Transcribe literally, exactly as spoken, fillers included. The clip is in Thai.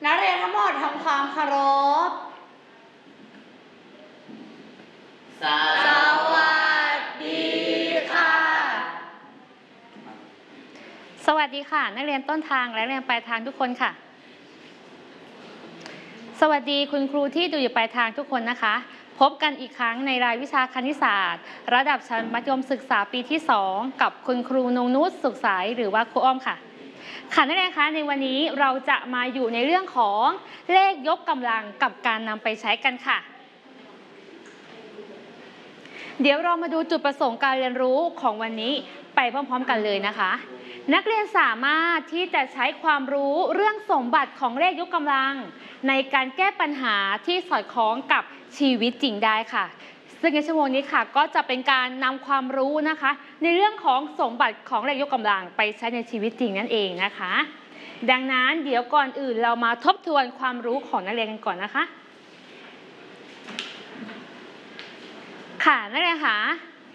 นักเรียนทั้งหมดทำความเคารพสวัสดีค่ะสวัสดีค่ะนักเรียนต้นทางและนักเรียนปลายทางทุกคนค่ะสวัสดีคุณครูที่ดูอยู่ปลายทางทุกคนนะคะพบกันอีกครั้งในรายวิชาคณิตศาสตร์ระดับชั้นมัธยมศึกษาปีที่สองกับคุณครูนงนุชสุขใสหรือว่าครูอ้อมค่ะค่ะนักเรียนคะในวันนี้เราจะมาอยู่ในเรื่องของเลขยกกำลังกับการนำไปใช้กันค่ะเดี๋ยวเรามาดูจุดประสงค์การเรียนรู้ของวันนี้ไปพร้อมๆกันเลยนะคะนักเรียนสามารถที่จะใช้ความรู้เรื่องสมบัติของเลขยกกำลังในการแก้ปัญหาที่สอดคล้องกับชีวิตจริงได้ค่ะซึ่งในชั่วโมงนี้ค่ะก็จะเป็นการนำความรู้นะคะในเรื่องของสมบัติของเลขยกกำลังไปใช้ในชีวิตจริงนั่นเองนะคะดังนั้นเดี๋ยวก่อนอื่นเรามาทบทวนความรู้ของนักเรียนกันก่อนนะคะค่ะนักเรียนค่ะ